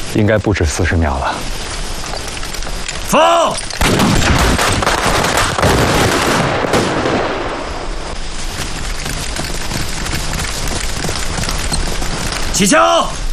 应该不止40秒了。 放！起枪！